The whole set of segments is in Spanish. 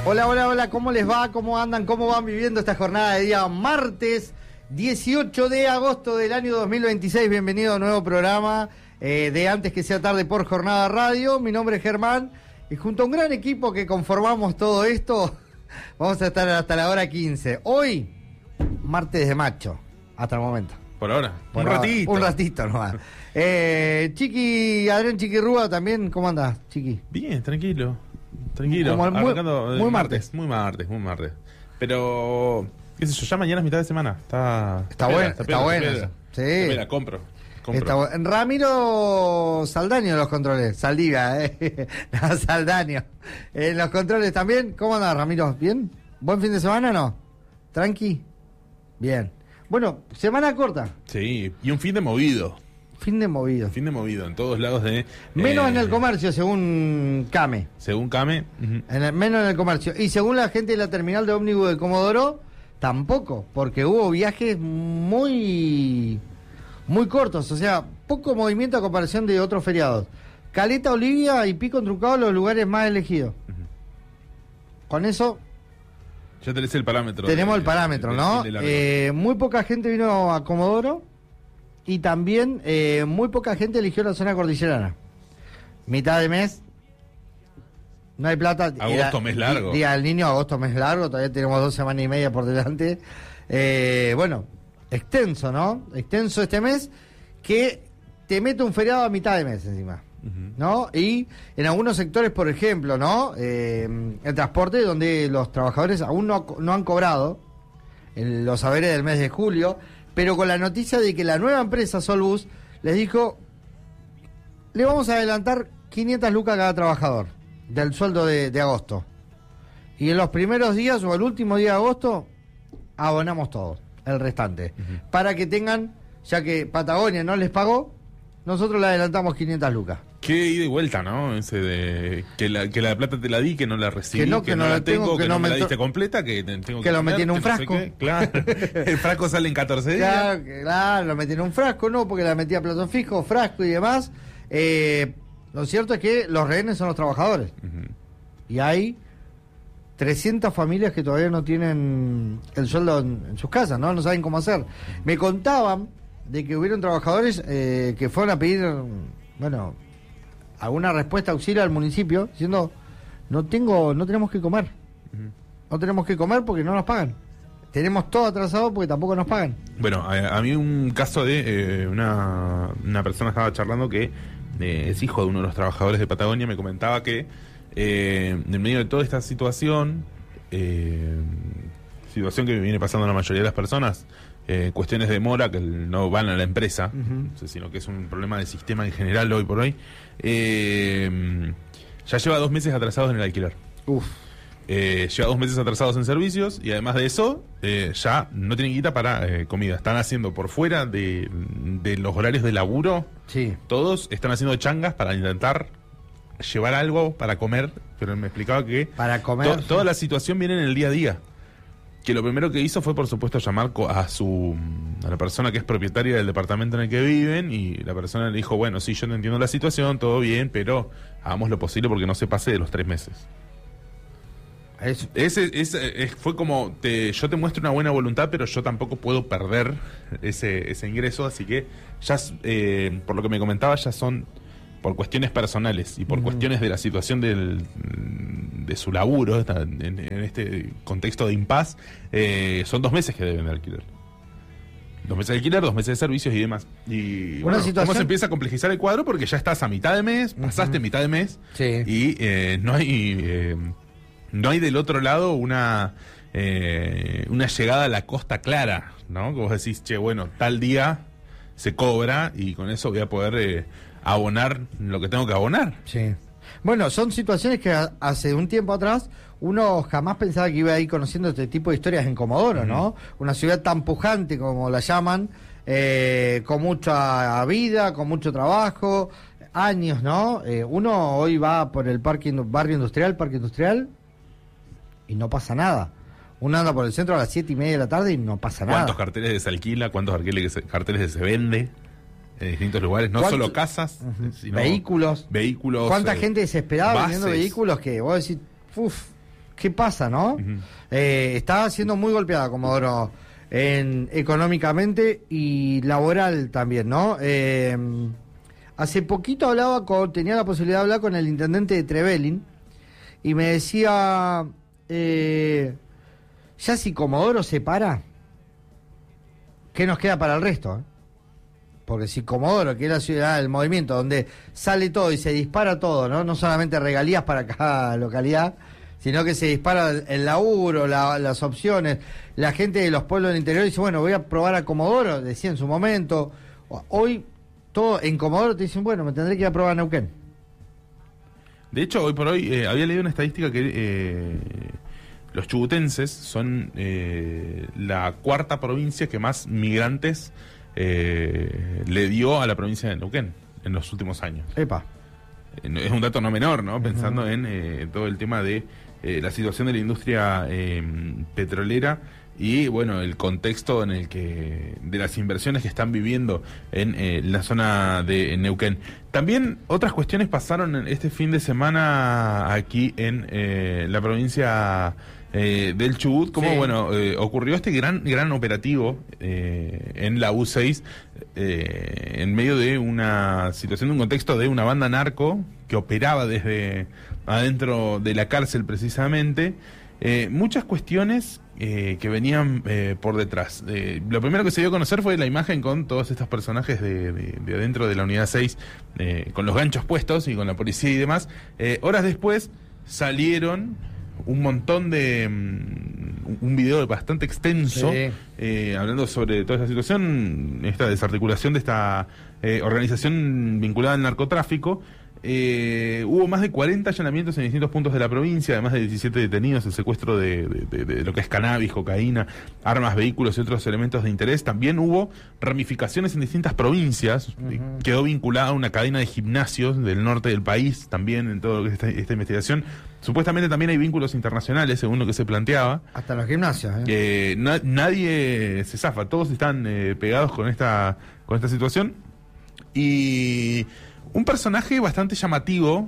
Hola, hola, hola, ¿cómo les va? ¿Cómo andan? ¿Cómo van viviendo esta jornada de día martes 18 de agosto del año 2026? Bienvenido a un nuevo programa de Antes que sea tarde por Jornada Radio. Mi nombre es Germán y junto a un gran equipo que conformamos todo esto, vamos a estar hasta la hora 15. Hoy, martes de macho, hasta el momento. Por ahora, Por un ahora, ratito. Un ratito nomás. Adrián Chiquirrúa también, ¿cómo andás, Chiqui? Bien, tranquilo. Como Arrancando, muy martes. Muy martes. Pero, qué sé yo, ya mañana es mitad de semana. Está bueno. Sí. Espera, compro. Ramiro Saldaño en los controles. Saldivia, No, Saldaño. En los controles también. ¿Cómo andás, Ramiro? ¿Bien? ¿Buen fin de semana o no? ¿Tranqui? Bien. Bueno, semana corta. Sí, y un fin de movido. Fin de movido. Fin de movido en todos lados de... Menos en el comercio, según Came. Según Came. Menos en el comercio. Y según la gente de la terminal de ómnibus de Comodoro, tampoco. Porque hubo viajes muy cortos. O sea, poco movimiento a comparación de otros feriados. Caleta, Olivia y Pico Truncado, los lugares más elegidos. Con eso... Ya tenés el parámetro. Tenemos el parámetro, ¿no? Muy poca gente vino a Comodoro y también muy poca gente eligió la zona cordillerana. Mitad de mes, no hay plata. Agosto, mes largo. Día del Niño, agosto, mes largo, todavía tenemos 2 semanas y media por delante. Bueno, extenso, ¿no? Extenso este mes que te mete un feriado a mitad de mes encima. ¿No? Y en algunos sectores, por ejemplo, ¿no? El transporte, donde los trabajadores aún no han cobrado los haberes del mes de julio, pero con la noticia de que la nueva empresa Solbus les dijo: le vamos a adelantar 500 lucas a cada trabajador del sueldo de agosto. Y en los primeros días o el último día de agosto abonamos todo, el restante. Para que tengan, ya que Patagonia no les pagó, nosotros le adelantamos 500 lucas. Qué ida y vuelta, ¿no? Ese de que la plata te la di, que no la recibí, que no la tengo, que no me la diste completa, que tengo que lo metí en un frasco. No sé claro, el frasco sale en 14 días. Claro, lo metí en un frasco, no, porque la metí a plazo fijo, frasco y demás. Lo cierto es que los rehenes son los trabajadores. Y hay 300 familias que todavía no tienen el sueldo en sus casas, ¿no? No saben cómo hacer. Me contaban de que hubieron trabajadores que fueron a pedir, bueno, alguna respuesta auxilio al municipio diciendo: no tenemos que comer. No tenemos que comer porque no nos pagan. Tenemos todo atrasado porque tampoco nos pagan. Bueno, a mí un caso de una persona estaba charlando que es hijo de uno de los trabajadores de Patagonia, me comentaba que en medio de toda esta situación que viene pasando a la mayoría de las personas, cuestiones de demora que no van a la empresa, sino que es un problema del sistema en general hoy por hoy, ya lleva 2 meses atrasados en el alquiler. Lleva 2 meses atrasados en servicios y además de eso ya no tienen guita para comida. Están haciendo por fuera de los horarios de laburo. Sí. Todos están haciendo changas para intentar llevar algo para comer, pero me explicaba que para comer, toda la situación viene en el día a día. Que lo primero que hizo fue, por supuesto, llamar a la persona que es propietaria del departamento en el que viven, y la persona le dijo: bueno, sí, yo te entiendo la situación, todo bien, pero hagamos lo posible porque no se pase de los 3 meses. Fue como, yo te muestro una buena voluntad, pero yo tampoco puedo perder ese ingreso, así que ya, por lo que me comentaba, ya son por cuestiones personales y por cuestiones de la situación de su laburo en este contexto de impas, son 2 meses que deben de alquiler. 2 meses de alquiler, 2 meses de servicios y demás. Y bueno, ¿cómo se empieza a complejizar el cuadro? Porque ya estás a mitad de mes, pasaste mitad de mes, sí. Y no hay del otro lado una llegada a la costa clara, ¿no? Que vos decís: che, bueno, tal día se cobra y con eso voy a poder abonar lo que tengo que abonar. Sí. Bueno, son situaciones que hace un tiempo atrás uno jamás pensaba que iba a ir conociendo este tipo de historias en Comodoro, ¿no? Una ciudad tan pujante como la llaman, con mucha vida, con mucho trabajo, años, ¿no? Uno hoy va por el parque industrial, y no pasa nada. Uno anda por el centro a las 7:30 de la tarde y no pasa nada. ¿Cuántos carteles se alquila? ¿Cuántos carteles se vende? En distintos lugares, no solo casas, sino vehículos. Vehículos. ¿Cuánta gente desesperada bases, vendiendo vehículos que vos decís: uff? ¿qué pasa, no? Está siendo muy golpeada Comodoro económicamente y laboral también, ¿no? Hace poquito tenía la posibilidad de hablar con el intendente de Trevelin y me decía, ya si Comodoro se para, ¿qué nos queda para el resto? Porque si Comodoro, que es la ciudad del movimiento, donde sale todo y se dispara todo, no solamente regalías para cada localidad, sino que se dispara el laburo, las opciones, la gente de los pueblos del interior dice, bueno, voy a probar a Comodoro, decía en su momento, hoy todo en Comodoro te dicen, bueno, me tendré que ir a probar a Neuquén. De hecho, hoy por hoy había leído una estadística que los chubutenses son la cuarta provincia que más migrantes le dio a la provincia de Neuquén en los últimos años. Epa. Es un dato no menor, ¿no? Pensando en todo el tema de la situación de la industria petrolera y, bueno, el contexto en el que de las inversiones que están viviendo en la zona de Neuquén. También otras cuestiones pasaron este fin de semana aquí en la provincia del Chubut, como sí. Bueno, ocurrió este gran operativo en la U6 en medio de una situación, de un contexto de una banda narco que operaba desde adentro de la cárcel precisamente. Muchas cuestiones que venían por detrás. Lo primero que se dio a conocer fue la imagen con todos estos personajes de adentro de la unidad 6 con los ganchos puestos y con la policía y demás. Horas después salieron un montón de un video bastante extenso, sí. Hablando sobre toda esta situación, esta desarticulación de esta organización vinculada al narcotráfico. Hubo más de 40 allanamientos en distintos puntos de la provincia, además de 17 detenidos, el secuestro de lo que es cannabis, cocaína, armas, vehículos y otros elementos de interés. También hubo ramificaciones en distintas provincias. Quedó vinculada a una cadena de gimnasios del norte del país, también en todo lo que es esta investigación. Supuestamente también hay vínculos internacionales, según lo que se planteaba. Hasta los gimnasios. Nadie se zafa, todos están pegados con esta situación. Y un personaje bastante llamativo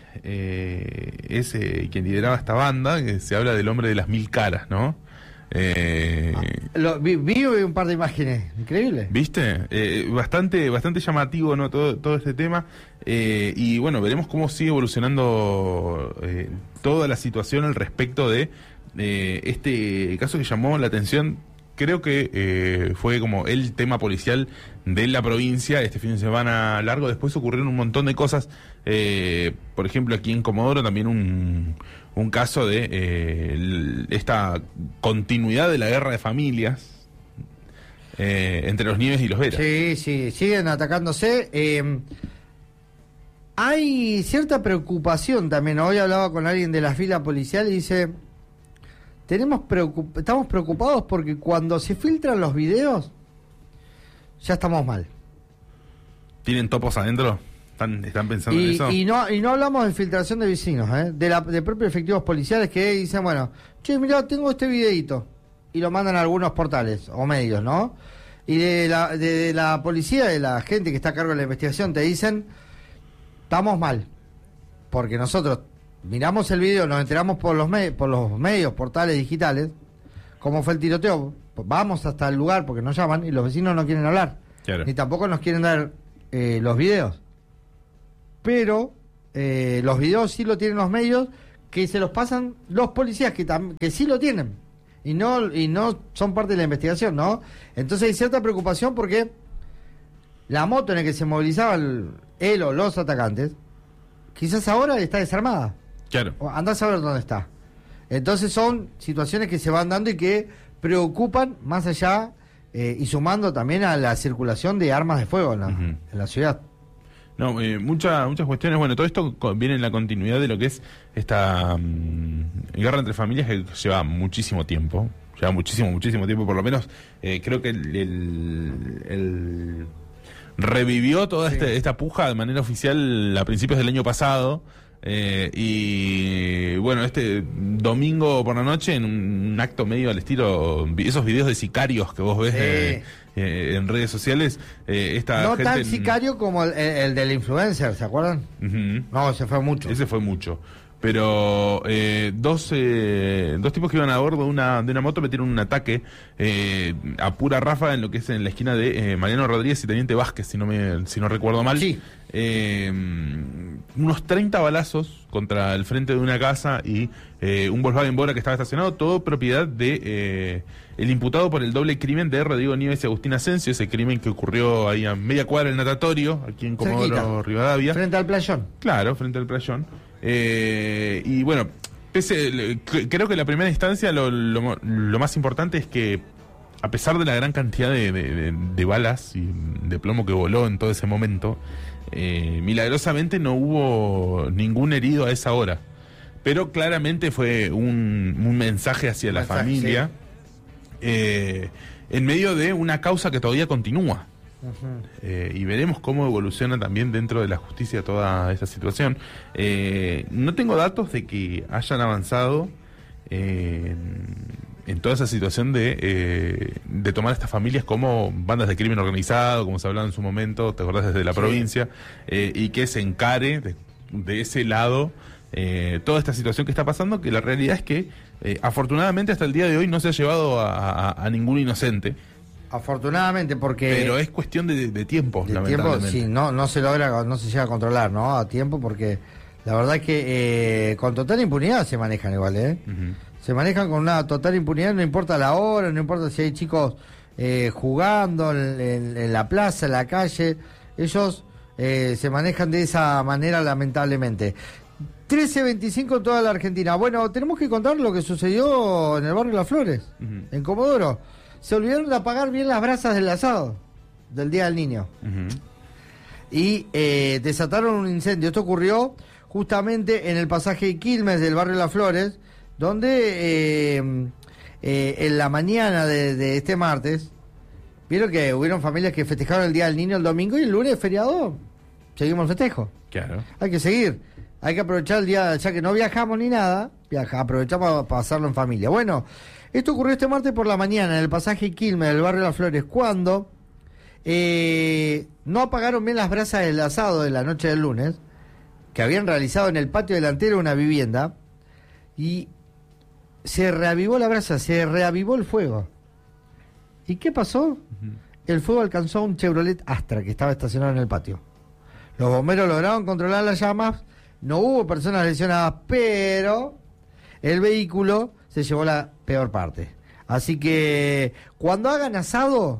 es quien lideraba esta banda, que se habla del hombre de las 1000 caras, ¿no? Vi un par de imágenes, increíble. ¿Viste? Bastante llamativo, ¿no? Todo este tema. Y bueno, veremos cómo sigue evolucionando toda la situación al respecto de este caso que llamó la atención. Creo que fue como el tema policial de la provincia este fin de semana largo. Después ocurrieron un montón de cosas. Por ejemplo, aquí en Comodoro también un caso de esta continuidad de la guerra de familias entre los Nieves y los Vera. Sí, siguen atacándose. Hay cierta preocupación también. Hoy hablaba con alguien de la fila policial y dice... Estamos preocupados porque cuando se filtran los videos ya estamos mal. ¿Tienen topos adentro? ¿Están pensando en eso? Y no hablamos de filtración de vecinos, de propios efectivos policiales que dicen, bueno, che, mirá, tengo este videíto, y lo mandan a algunos portales o medios, ¿no? Y de la policía, de la gente que está a cargo de la investigación, te dicen, estamos mal, porque nosotros miramos el video, nos enteramos por los medios, portales digitales, cómo fue el tiroteo, vamos hasta el lugar porque nos llaman y los vecinos no quieren hablar, claro. Ni tampoco nos quieren dar los videos, pero los videos sí lo tienen los medios, que se los pasan los policías que sí lo tienen y no son parte de la investigación, ¿no? Entonces hay cierta preocupación porque la moto en la que se movilizaban él o los atacantes quizás ahora está desarmada. Claro. Andá a saber dónde está. Entonces son situaciones que se van dando y que preocupan más allá y sumando también a la circulación de armas de fuego en la ciudad. No, muchas cuestiones. Bueno, todo esto viene en la continuidad de lo que es esta guerra entre familias que lleva muchísimo tiempo. Lleva muchísimo tiempo, por lo menos. Creo que el revivió toda esta puja de manera oficial a principios del año pasado. Y bueno, este domingo por la noche, en un acto medio al estilo, esos videos de sicarios que vos ves en redes sociales, esta no gente tan sicario como el del influencer, ¿se acuerdan? No, ese fue mucho. Pero dos tipos que iban a bordo de una moto metieron un ataque a pura ráfaga en lo que es en la esquina de Mariano Rodríguez y Teniente Vázquez, si no recuerdo mal. Sí. Unos 30 balazos contra el frente de una casa y un Volkswagen Bora que estaba estacionado, todo propiedad de el imputado por el doble crimen de Rodrigo Nieves y Agustín Asensio, ese crimen que ocurrió ahí a media cuadra del natatorio, aquí en Comodoro Rivadavia. Frente al playón. Claro, frente al playón. Y bueno, creo que en la primera instancia lo más importante es que, a pesar de la gran cantidad de balas y de plomo que voló en todo ese momento, milagrosamente no hubo ningún herido a esa hora. Pero claramente fue un mensaje hacia la familia, sí, en medio de una causa que todavía continúa. Y veremos cómo evoluciona también dentro de la justicia toda esta situación. No tengo datos de que hayan avanzado en toda esa situación de tomar a estas familias como bandas de crimen organizado, como se hablaba en su momento, te acordás, desde la provincia, y que se encare de ese lado toda esta situación que está pasando, que la realidad es que afortunadamente hasta el día de hoy no se ha llevado a ningún inocente. Afortunadamente, porque... Pero es cuestión de tiempo, lamentablemente. Sí, no se logra, no se llega a controlar, ¿no? A tiempo, porque la verdad es que con total impunidad se manejan igual, Uh-huh. Se manejan con una total impunidad, no importa la hora, no importa si hay chicos jugando en la plaza, en la calle, ellos se manejan de esa manera, lamentablemente. 13:25 en toda la Argentina. Bueno, tenemos que contar lo que sucedió en el barrio Las Flores, Uh-huh. en Comodoro. Se olvidaron de apagar bien las brasas del asado del Día del Niño. Uh-huh. Y desataron un incendio. Esto ocurrió justamente en el pasaje Quilmes del barrio Las Flores, donde en la mañana de este martes, vieron que hubieron familias que festejaron el Día del Niño el domingo y el lunes feriado. Seguimos el festejo. Claro. Hay que seguir. Hay que aprovechar el día, ya que no viajamos ni nada, aprovechamos para pasarlo en familia. Bueno, esto ocurrió este martes por la mañana en el pasaje Quilmes del barrio Las Flores, cuando no apagaron bien las brasas del asado de la noche del lunes, que habían realizado en el patio delantero de una vivienda, y se reavivó la brasa, se reavivó el fuego. ¿Y qué pasó? Uh-huh. El fuego alcanzó a un Chevrolet Astra que estaba estacionado en el patio. Los bomberos lograron controlar las llamas, no hubo personas lesionadas, pero el vehículo se llevó la peor parte. Así que cuando hagan asado,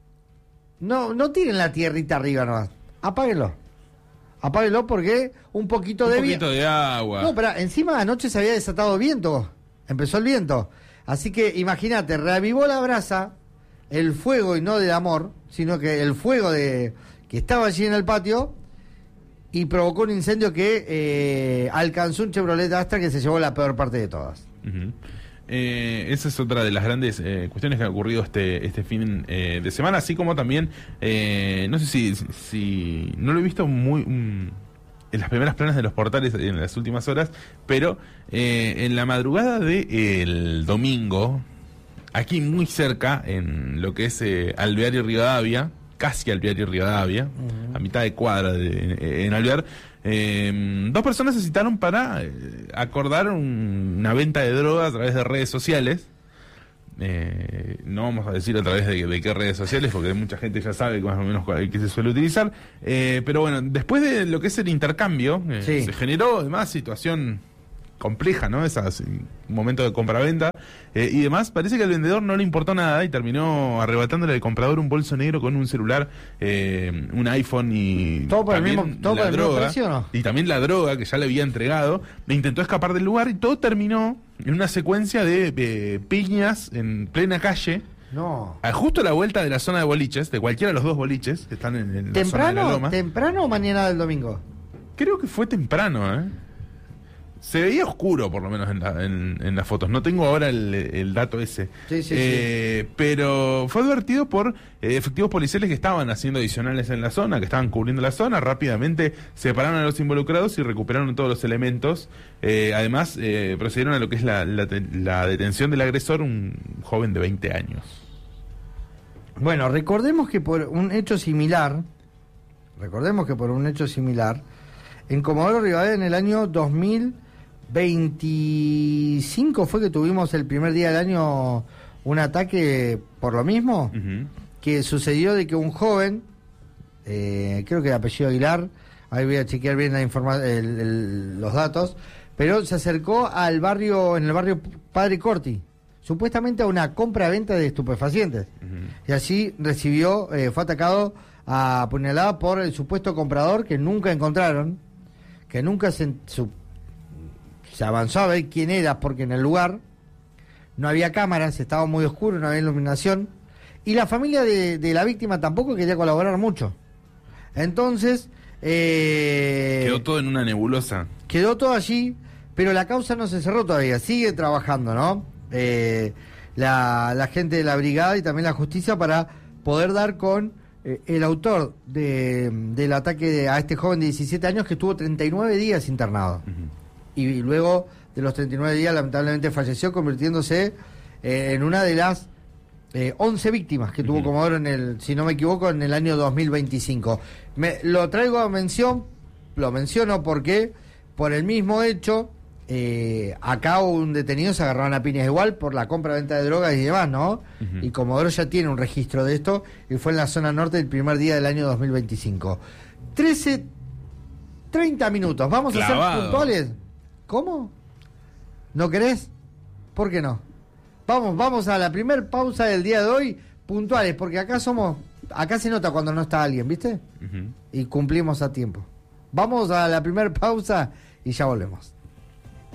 no tiren la tierrita arriba nomás, apáguenlo. Apáguenlo porque un poquito de agua. No, pero encima anoche se había desatado viento, empezó el viento. Así que imagínate, reavivó la brasa, el fuego, y no de amor, sino que el fuego que estaba allí en el patio, y provocó un incendio que alcanzó un Chevrolet Astra que se llevó la peor parte de todas. Uh-huh. Esa es otra de las grandes cuestiones que han ocurrido este fin de semana, así como también, no sé si no lo he visto muy en las primeras planas de los portales en las últimas horas, pero en la madrugada del domingo, aquí muy cerca, en lo que es Alvear y Rivadavia, casi Alvear y Rivadavia, uh-huh, a mitad de cuadra en Alvear, dos personas se citaron para acordar una venta de drogas a través de redes sociales. No vamos a decir a través de qué redes sociales, porque mucha gente ya sabe más o menos qué se suele utilizar. Pero bueno, después de lo que es el intercambio, sí, se generó además situación compleja, ¿no? Un momento de compraventa y demás. Parece que al vendedor no le importó nada y terminó arrebatándole al comprador un bolso negro con un celular, un iPhone y todo por también el mismo droga, precio, ¿no? y también la droga que ya le había entregado. Le intentó escapar del lugar y todo terminó en una secuencia de piñas en plena calle. No. Justo a la vuelta de la zona de boliches, de cualquiera de los dos boliches que están en la zona de la Loma. ¿Temprano o mañana del domingo? Creo que fue temprano, Se veía oscuro, por lo menos, en las fotos. No tengo ahora el dato ese. Sí. Pero fue advertido por efectivos policiales que estaban haciendo adicionales en la zona, que estaban cubriendo la zona. Rápidamente separaron a los involucrados y recuperaron todos los elementos. Además, procedieron a lo que es la detención del agresor, un joven de 20 años. Bueno, recordemos que por un hecho similar, en Comodoro Rivadavia en el año 2000... 25 fue que tuvimos el primer día del año un ataque por lo mismo, que sucedió de que un joven, creo que de apellido Aguilar, ahí voy a chequear bien los datos, pero se acercó al barrio, en el barrio Padre Corti, supuestamente a una compra-venta de estupefacientes, y allí recibió, fue atacado a puñalada por el supuesto comprador que nunca encontraron, que nunca se avanzó a ver quién era, porque en el lugar no había cámaras, estaba muy oscuro, no había iluminación, y la familia de la víctima tampoco quería colaborar mucho. Entonces... quedó todo en una nebulosa. Quedó todo allí, pero la causa no se cerró todavía, sigue trabajando, ¿no? La gente de la brigada y también la justicia para poder dar con el autor del ataque a este joven de 17 años que estuvo 39 días internado. Y luego de los 39 días lamentablemente falleció, convirtiéndose en una de las 11 víctimas que tuvo Comodoro si no me equivoco, en el año 2025. Lo traigo a mención, lo menciono porque por el mismo hecho, acá un detenido se agarraron a piñas igual por la compra-venta de drogas y demás, ¿no? Y Comodoro ya tiene un registro de esto y fue en la zona norte el primer día del año 2025. 13:30 minutos, vamos Clavado. a ser puntuales. ¿Cómo? ¿No querés? ¿Por qué no? Vamos a la primer pausa del día de hoy, puntuales, porque acá se nota cuando no está alguien, ¿viste? Y cumplimos a tiempo. Vamos a la primer pausa y ya volvemos.